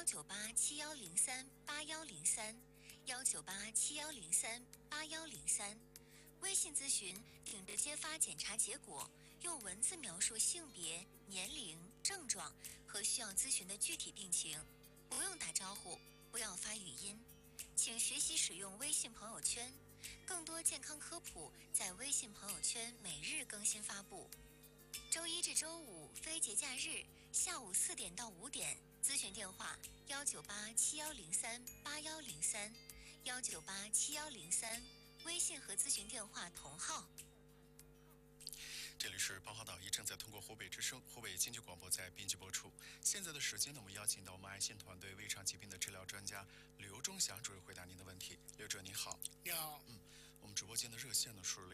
19871038103，19871038103。微信咨询并直接发检查结果，用文字描述性别、年龄、症状和需要咨询的具体病情，不用打招呼，不要发语音。请学习使用微信朋友圈，更多健康科普在微信朋友圈每日更新发布。周一至周五非节假日下午4点到5点，咨询电话19871038103，1987103，微信和咨询电话同号。 这里是《帮好导医》，正在通过湖北之声、湖北经济广播在编辑播出。现在的时间呢，我们邀请到我们爱心团队胃肠疾病的治疗专家刘忠祥主任回答您的问题。刘主任您好。 你好。 我们直播间的热线呢是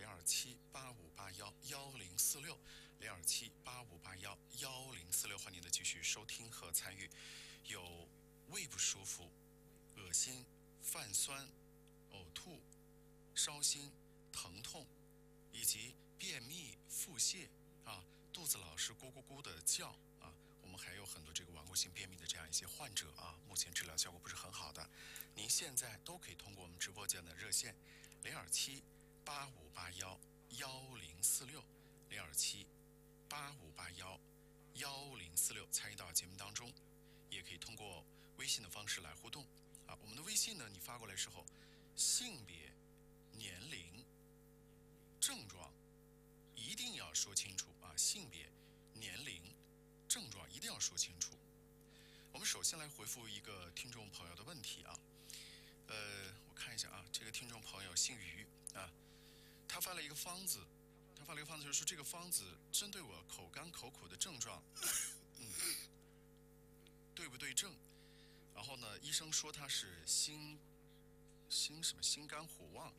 02785811046，02785811046，欢迎您的继续收听和参与。有胃不舒服、恶心、泛酸、呕吐、烧心、疼痛，以及便秘、腹泻肚子老是咕咕咕的叫我们还有很多这个顽固性便秘的这样一些患者目前治疗效果不是很好的。您现在都可以通过我们直播间的热线02785811046，02785811046参与到节目当中，也可以通过微信的方式来互动我们的微信呢，你发过来时候，性别、年龄、症状一定要说清楚性别、年龄、症状一定要说清楚。我们首先来回复一个听众朋友的问题我看一下这个听众朋友姓于他发了一个方子，就是说这个方子针对我口干口苦的症状对不对症？然后呢，医生说他是心肝火旺，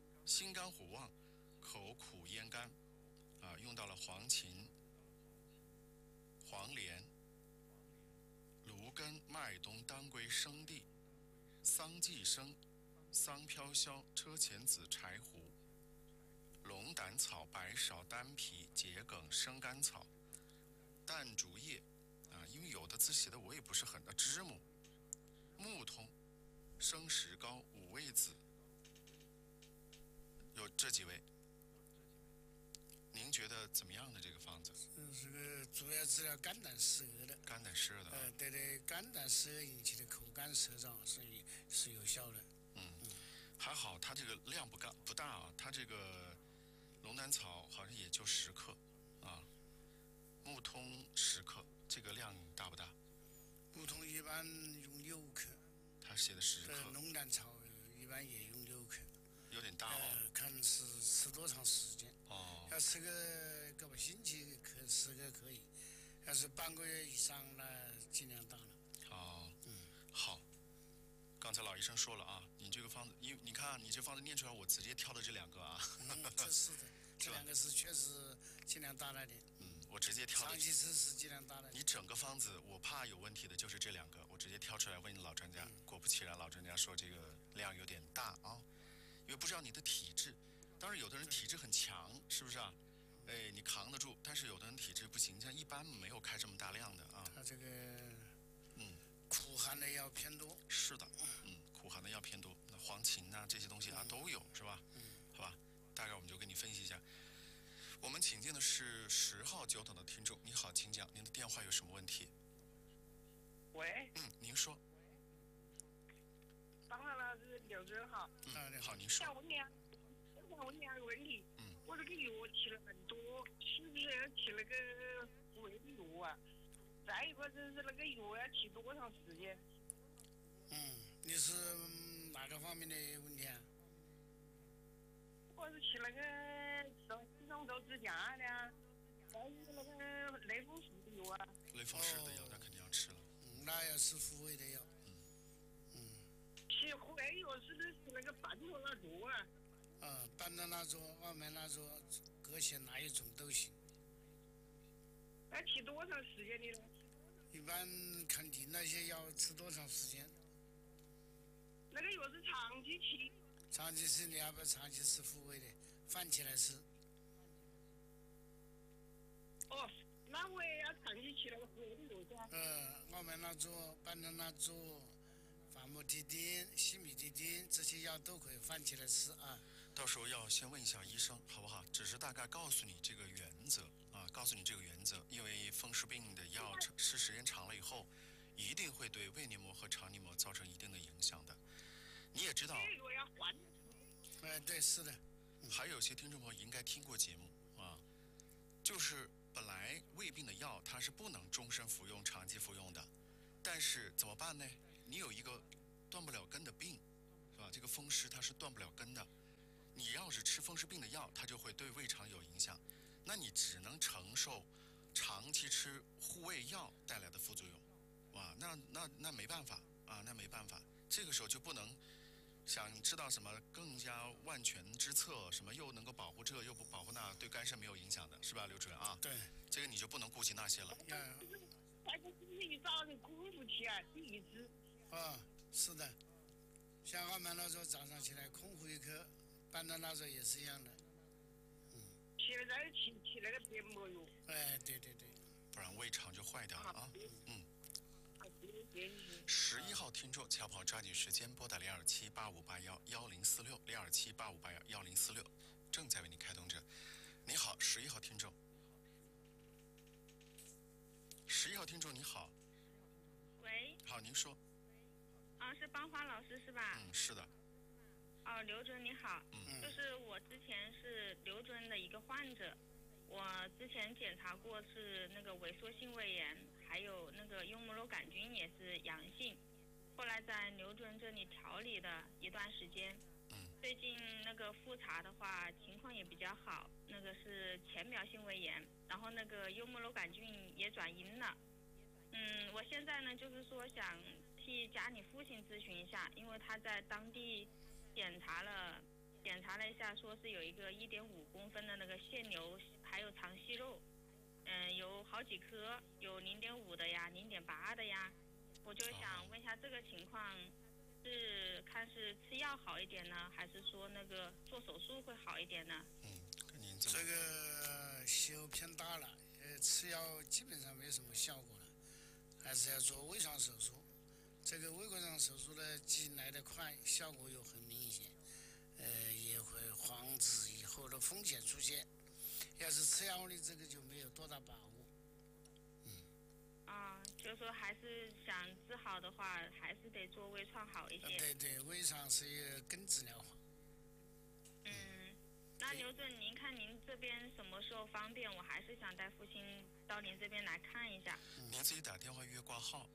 口苦咽干用到了黄芩、黄连、芦根、麦冬、当归、生地、桑寄生、桑飘香、车前子、柴胡、龙胆草、白芍、丹皮、桔梗、生甘草、淡竹叶因为有的字写的我也不是很知母、木通、生石膏、五味子，有这几位。您觉得怎么样的这个方子？ 这个主要治疗肝胆湿热的。肝胆湿热的对，肝胆湿热引起的口干舌燥是有效的。 还好，它这个量不大它这个龙胆草好像也就10克木通10克，这个量大不大？ 木通一般用6克， 他写的10克。 龙胆草一般也用6克。 有点大看是吃多长时间要吃个把星期吃个可以，要是半个月以上那尽量大了。 好，刚才老医生说了你这个方子，因为你看你这方子念出来，我直接挑的这2个这是的，这2个是确实尽量大了点。 我直接挑的。 长期吃是尽量大了点。 你整个方子，我怕有问题的就是这2个，我直接挑出来问老专家。果不其然，老专家说这个量有点大因为不知道你的体质，当然有的人体质很强，是不是你扛得住，但是有的人体质不行，像一般没有开这么大量的他这个苦寒的药偏多。 是的苦寒的药偏多，那黄芩这些东西都有，是吧好吧，大概我们就跟你分析一下。我们请进的是10号久等的听众，你好，请讲，您的电话有什么问题？ 喂。 您说。 当然了，是刘主任好。 好，您说。 想问2个问题。我这个药吃了很多，是不是要吃那个胃的药再一个就是那个药要吃多长时间？ 你是哪个方面的问题我是吃那个上周支架的还有那个类风湿的药类风湿的药那肯定要吃了。 那要吃复位的药。 吃复位药是不是那个半诺拉唑半诺拉唑、奥美拉唑各选哪一种都行。 要吃多长时间的呢？ 一般看你那些药吃多长时间？ 那个药是长期吃。 长期吃，你要不要长期吃复位的？饭起来吃。 那我也要长期吃那个回力油噻。 我们那组、板凳那组、放牧地丁、西米地丁这些药都可以放起来吃啊。 到时候要先问一下医生，好不好？只是大概告诉你这个原则啊，告诉你这个原则，因为风湿病的药吃时间长了以后，一定会对胃黏膜和肠黏膜造成一定的影响的。你也知道， 这个要换。 对，是的。 还有些听众朋友应该听过节目啊，就是本来胃病的药它是不能终身服用、长期服用的，但是怎么办呢？你有一个断不了根的病，是吧？这个风湿它是断不了根的。你要是吃风湿病的药，它就会对胃肠有影响，那你只能承受长期吃护胃药带来的副作用，哇，那没办法啊，那没办法，这个时候就不能想知道什么更加万全之策，什么又能够保护这又不保护那，对肝肾没有影响的，是吧，刘主任啊？ 对， 这个你就不能顾及那些了。 那个是一早就空腹起啊，第一支。 是的，像我们那时候早上起来空腹一颗，板凳那时候也是一样的。 现在吃那个结膜药。 对， 不然胃肠就坏掉了啊。11号听众，小朋友抓紧时间拨打0278581046，0278581046，正在为你开通着。你好，11号听众。11号听众你好。 喂。 好，您说。 是邦华老师是吧？ 是的。 刘主任你好。就是我之前是刘主任的一个患者，我之前检查过是那个萎缩性胃炎，还有那个幽门螺杆菌也是阳性，后来在刘主任这里调理了一段时间。最近那个复查的话情况也比较好，那个是浅表性胃炎，然后那个幽门螺杆菌也转阴了。我现在呢就是说想替家里父亲咨询一下，因为他在当地检查了一下，说是有一个1.5公分的那个腺瘤，还有肠息肉，有好几颗，有0.5的呀，0.8的呀，我就想问一下这个情况是看是吃药好一点呢，还是说那个做手术会好一点呢？ 这个息肉偏大了，吃药基本上没什么效果了，还是要做胃肠手术。这个胃肠手术呢，既来得快，效果又很明显，也会防止以后的风险出现。要是吃药的这个就没有多大把握。 就是说还是想治好的话，还是得做微创好一些。 对，微创是一个根治疗法。 那刘主任，您看您这边什么时候方便？我还是想带父亲到您这边来看一下。 您自己打电话约挂号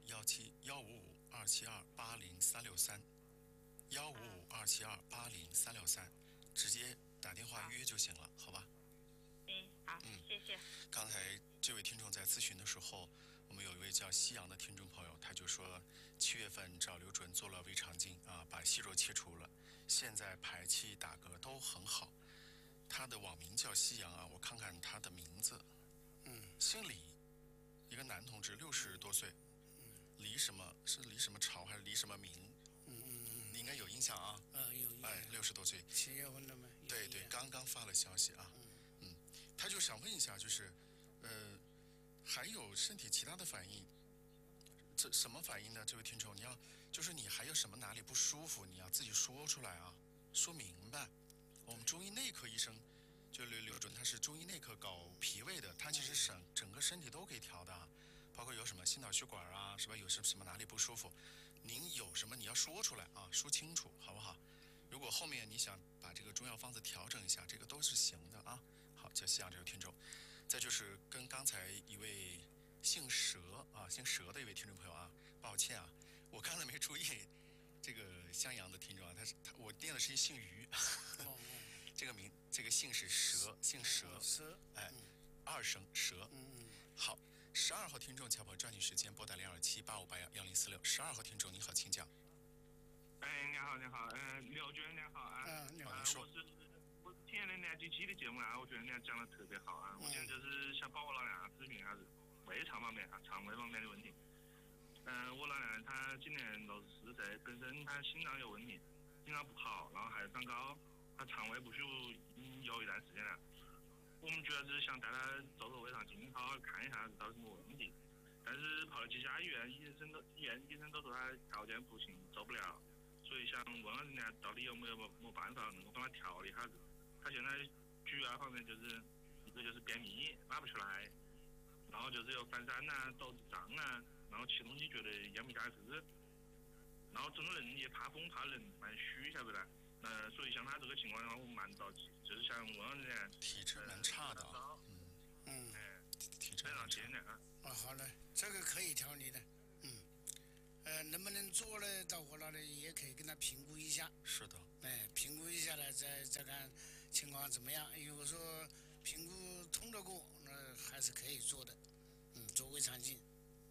17155-272-80363，155-272-80363，直接打电话约就行了，好吧？ 好，谢谢。 刚才这位听众在咨询的时候，我们有一位叫西洋的听众朋友，他就说7月份找刘主任做了胃肠镜啊，把息肉切除了，现在排气打嗝都很好。他的网名叫西洋啊，我看看他的名字，姓李，一个男同志，60多岁，李什么是李什么朝还是李什么明？你应该有印象啊。有。60多岁。 7月份的吗？ 对，刚刚发了消息啊。他就想问一下，就是还有身体其他的反应，这什么反应呢？这位听众，就是你还有什么哪里不舒服，你要自己说出来啊，说明白。我们中医内科医生就刘主任，他是中医内科搞脾胃的，他其实整个身体都可以调的，包括有什么心脑血管啊，是吧？有什么哪里不舒服，您有什么你要说出来啊，说清楚好不好？如果后面你想把这个中药方子调整一下，这个都是行的啊。好，叫西洋这位听众。再就是跟刚才一位姓佘的一位听众朋友啊，抱歉啊，我刚才没注意这个襄阳的听众啊，我念的是姓于。这个姓是佘，姓佘，二声佘。好，12号听众，小朋友抓紧时间拨打0278581046，12号听众你好，请讲。 你好，刘主任你好啊。 你好。 我听了2几期的节目啊，我觉得你讲的特别好啊。我现在就是想帮我老娘咨询一下胃肠方面啊，肠胃方面的问题。我老娘她今年64岁，本身她心脏有问题，心脏不好，然后还长高，她肠胃不舒服有一段时间了。我们主要是想带她做胃肠镜，好好看一下到底什么问题。 但是跑了几家医院，医生都说他条件不行，走不了。所以想问下人家到底有没办法能够帮他调理下子。他现在主要方面就是一个就是便秘拉不出来，然后就是有反酸啊、肚子胀啊，然后吃东西觉得咽不下去，然后整个人也怕风怕冷，蛮虚，晓得啦。所以像他这个情况的话，我蛮着急，就是想问下人家。 体质蛮差的啊。体质非常蛮差。 艰难啊。 好嘞，这个可以调理的。能不能做呢？到我那里也可以跟他评估一下。 是的。 评估一下呢，再看情况怎么样。如果说评估通得过，那还是可以做的。做胃肠镜。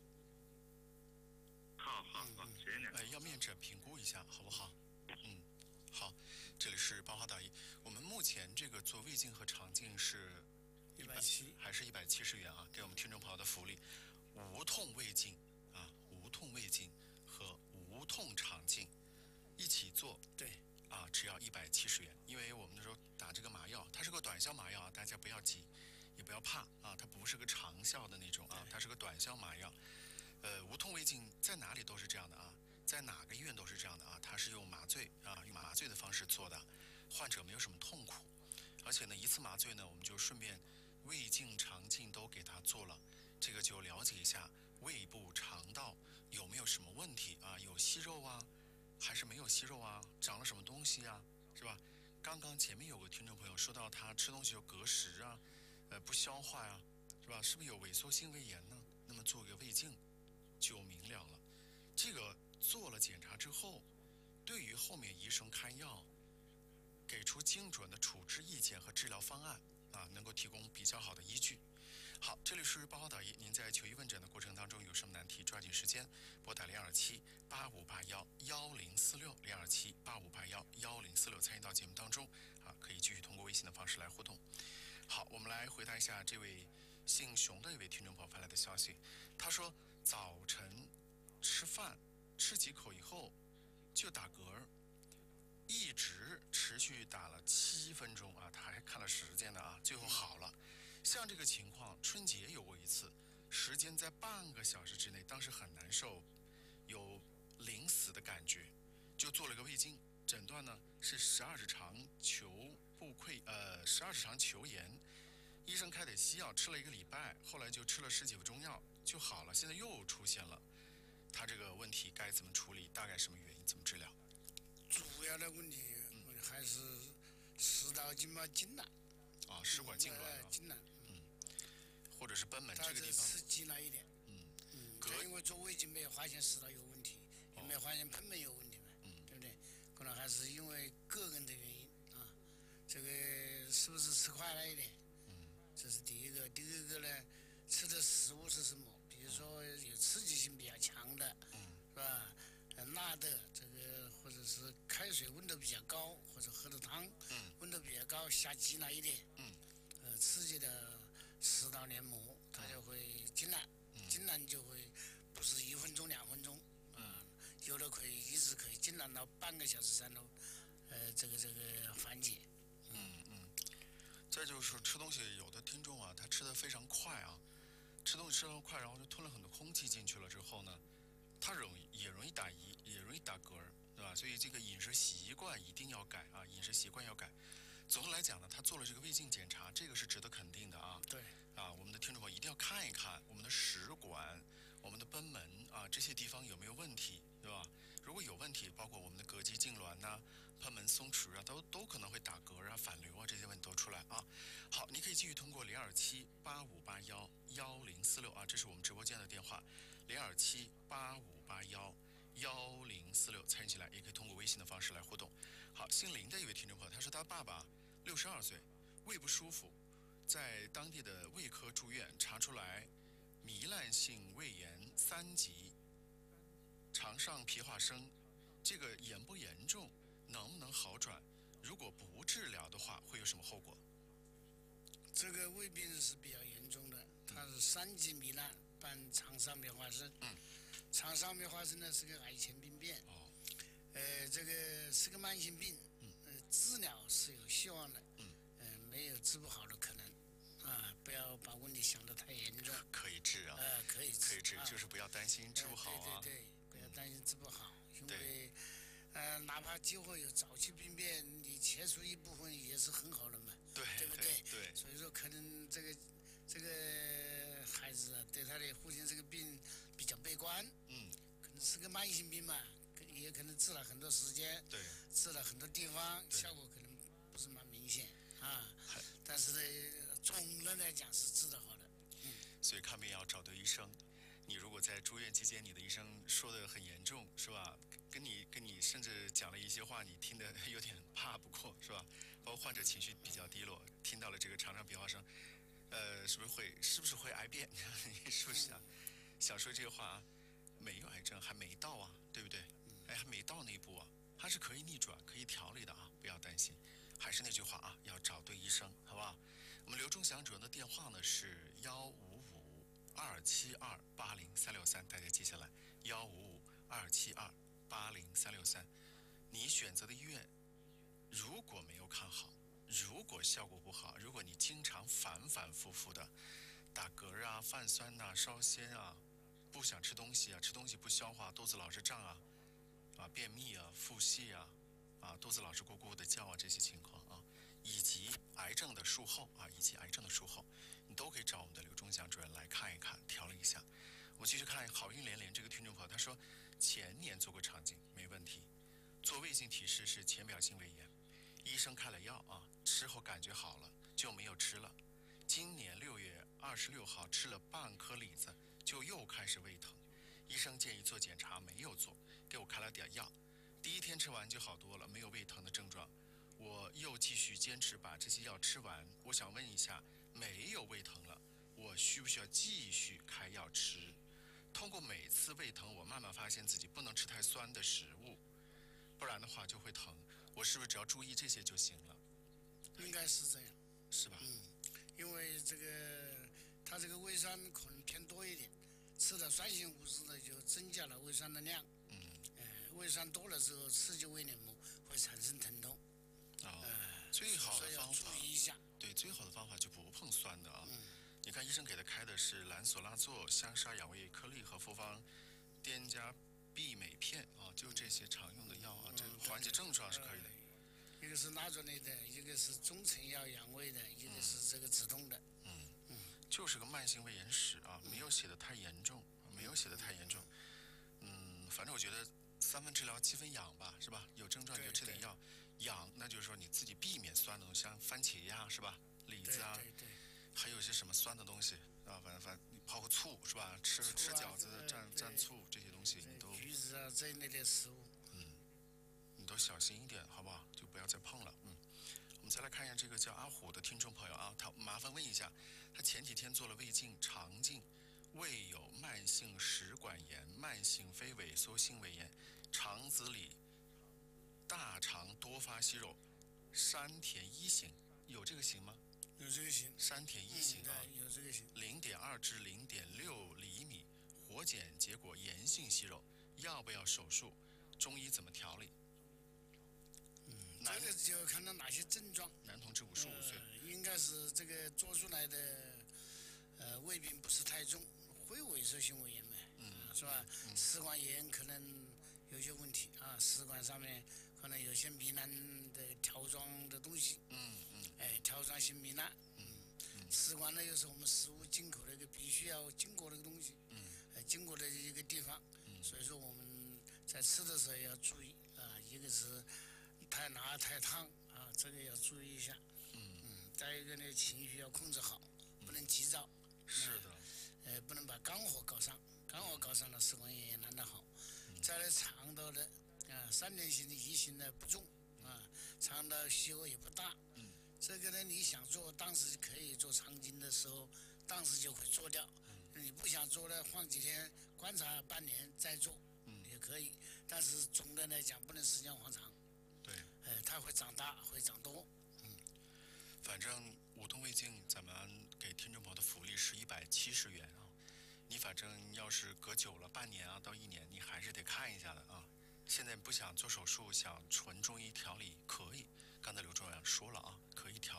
好，谢谢你。 要面诊评估一下，好不好？好，这里是八花大医。我们目前这个做胃镜和肠镜是 170， 还是170元啊？给我们听众朋友的福利，无痛胃镜啊，无痛胃镜和无痛肠镜一起做。 对。 只要170元。因为我们那时候打这个麻药，它是个短效麻药啊，大家不要急，也不要怕啊，它不是个长效的那种啊，它是个短效麻药。无痛胃镜在哪里都是这样的啊，在哪个医院都是这样的啊，它是用麻醉的方式做的，患者没有什么痛苦，而且呢，一次麻醉呢，我们就顺便胃镜、肠镜都给他做了，这个就了解一下胃部、肠道有没有什么问题啊，有息肉啊，还是没有息肉啊，长了什么东西啊，是吧？刚刚前面有个听众朋友说到他吃东西有隔食啊，不消化呀，是吧？是不是有萎缩性胃炎呢？那么做个胃镜就明了了。这个做了检查之后，对于后面医生开药，给出精准的处置意见和治疗方案啊，能够提供比较好的依据。好，这里是八花导医，您在求医问诊的过程当中有什么难题，抓紧时间拨打0278511046，0278511046参与到节目当中啊，可以继续通过微信的方式来互动。好，我们来回答一下这位姓熊的一位听众朋友发来的消息，他说早晨吃饭吃几口以后就打嗝，一直持续打了7分钟啊，他还看了时间的啊，最后好了。像这个情况，春节有过一次，时间在半个小时之内，当时很难受，有临死的感觉，就做了个胃镜，诊断呢是12指肠球炎，医生开的西药吃了1个礼拜，后来就吃了10几副中药就好了，现在又出现了，他这个问题该怎么处理？大概什么原因？怎么治疗？ 主要的问题还是食道经脉痉挛。 食管痉挛了。 痉挛。 或者是贲门这个地方。 刺激了一点。因为做胃镜没有发现食道有问题，也没有发现贲门有问题嘛，对不对？可能还是因为个人的原因啊。这个是不是吃快了一点？这是第一个。第二个呢，吃的食物是什么？比如说有刺激性比较强的，是吧？辣的这个，或者是开水温度比较高，或者喝的汤，温度比较高，下激了一点，刺激的食道黏膜，它就会痉挛，痉挛就会不是1分钟2分钟，有的可以一直可以痉挛到半个小时才能，这个缓解。 再就是吃东西，有的听众啊，他吃得非常快啊，吃东西吃得快，然后就吞了很多空气进去了之后呢，他也容易打嗝，对吧？所以这个饮食习惯一定要改啊，饮食习惯要改。总的来讲呢，他做了这个胃镜检查，这个是值得肯定的啊。 对。 我们的听众朋友一定要看一看我们的食管、我们的贲门啊这些地方有没有问题，对吧？如果有问题，包括我们的膈肌痉挛呐、贲门松弛啊，都可能会打嗝啊、反流啊这些问题都出来啊。好，你可以继续通过027858111046啊，这是我们直播间的电话，027858111046参与进来，也可以通过微信的方式来互动。好，姓林的一位听众朋友，他说他爸爸62岁，胃不舒服，在当地的胃科住院，查出来糜烂性胃炎3级，肠上皮化生，这个严不严重？能不能好转？如果不治疗的话，会有什么后果？ 这个胃病是比较严重的，它是3级糜烂伴肠上皮化生。肠上皮化生呢是个癌前病变。这个是个慢性病。治疗是有希望的。没有治不好的可能。 啊，不要把问题想得太严重。 可以治啊。 可以治， 可以治，就是不要担心治不好啊。 对，不要担心治不好，因为哪怕激活有早期病变，你切除一部分也是很好的嘛，对不对？ 对。 所以说可能这个孩子啊，对他的父亲这个病比较悲观，可能是个慢性病嘛，也可能治了很多时间， 对， 治了很多地方，效果可能不是蛮明显啊。但是呢，总的来讲是治得好的。 所以看病要找对医生。你如果在住院期间，你的医生说的很严重，是吧？跟你甚至讲了一些话，你听得有点怕不过，是吧？包括患者情绪比较低落，听到了这个长长笔画声，是不是会癌变？是不是啊？想说这个话啊，没有癌症，还没到啊，对不对？还没到那一步啊，它是可以逆转、可以调理的啊，不要担心。还是那句话啊，要找对医生，好不好？我们刘忠祥主任的电话呢是155-272-80363，大家记下来，155-272-80363。你选择的医院如果没有看好，如果效果不好，如果你经常反反复复的打嗝啊、泛酸啊、烧鲜啊，不想吃东西啊，吃东西不消化，肚子老是胀啊，便秘啊、腹泻啊，肚子老是咕咕的叫啊，这些情况啊，以及癌症的术后，你都可以找我们的刘忠祥主任来看一看，调理一下。我继续看好运连连这个听众朋友，他说前年做过肠镜没问题，做胃镜提示是浅表性胃炎，医生开了药啊，吃后感觉好了就没有吃了。今年6月26号吃了半颗李子，就又开始胃疼，医生建议做检查，没有做，给我开了点药，第一天吃完就好多了，没有胃疼的症状。我又继续坚持把这些药吃完，我想问一下，没有胃疼了，我需不需要继续开药吃？通过每次胃疼，我慢慢发现自己不能吃太酸的食物，不然的话就会疼。我是不是只要注意这些就行了？ 应该是这样， 是吧？ 因为它这个胃酸可能偏多一点，吃了酸性物质呢就增加了胃酸的量。胃酸多了之后，刺激胃黏膜会产生疼痛。 最好的方法， 注意一下。 对，最好的方法就不碰酸的啊。你看医生给他开的是兰索拉唑、香砂养胃颗粒和复方颠加必美片啊，就这些常用的药啊，这缓解症状是可以的。 一个是拉卓类的，一个是中成药养胃的，一个是这个止痛的。 就是个慢性胃炎史啊，没有写的太严重，反正我觉得3分治疗7分养吧，是吧？有症状你就吃点药，养那就是说你自己避免酸的东西，像番茄呀，是吧？李子啊，还有一些什么酸的东西啊，反正你泡个醋是吧？吃饺子蘸醋这些东西你都橘子啊这一类的食物， 你都小心一点，好不好？就不要再碰了。我们再来看一下这个叫阿虎的听众朋友啊，他麻烦问一下，他前几天做了胃镜、肠镜，胃有慢性食管炎、慢性非萎缩性胃炎，肠子里大肠多发息肉，山田一型，有这个型吗？ 有这个型。 山田一型啊， 有这个型。 0.2至0.6厘米，活检结果炎性息肉，要不要手术？中医怎么调理？ 这个就看到哪些症状。 男同志55岁， 应该是这个做出来的胃病不是太重，非萎缩性胃炎嘛，是吧？食管炎可能有些问题啊，食管上面可能有些糜烂的条状的东西，条状性糜烂，食管呢又是我们食物进口的一个必须要经过的一个东西，经过的一个地方，所以说我们在吃的时候要注意啊，一个是太辣太烫啊，这个要注意一下。再一个呢，情绪要控制好，不能急躁。 是的。 不能把肝火搞伤，肝火搞伤了，食管炎也难得好。再来肠道的3点型的1型的不重啊，肠道息肉也不大。这个呢，你想做，当时可以做肠镜的时候，当时就会做掉。你不想做了，放几天观察半年再做，也可以。但是总的来讲，不能时间放长。 对。 它会长大，会长多。 反正无痛胃镜，咱们给听众朋友的福利是170元啊。你反正要是隔久了半年啊到1年，你还是得看一下的啊。现在不想做手术，想纯中医调理可以，刚才刘主任说了啊，可以调理的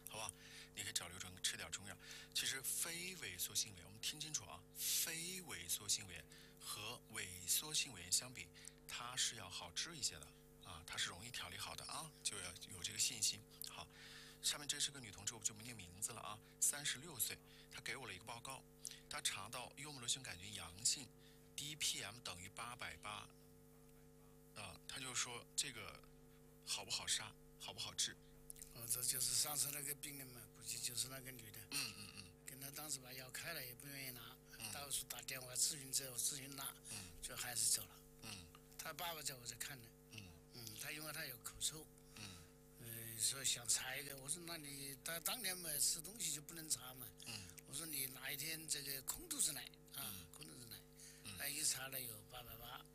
好吧？你可以找刘准吃点中药。其实非萎缩性胃，我们听清楚啊，非萎缩性胃炎和萎缩性胃炎相比，它是要好治一些的啊，它是容易调理好的啊，就要有这个信心。好，下面这是个女同志，我就不念名字了啊，36岁，她给我了一个报告，她查到幽门螺旋杆菌阳性 ，DPM 等于880，她就说这个好不好杀，好不好治？ 这就是上次那个病人嘛，估计就是那个女的。跟他当时把药开了，也不愿意拿，到处打电话咨询这咨询那，就还是走了。他爸爸在我这看的。他因为他有口臭。说想查一个，我说那你当年嘛吃东西就不能查嘛。我说你哪一天这个空肚子来啊，空肚子来，一查了有880，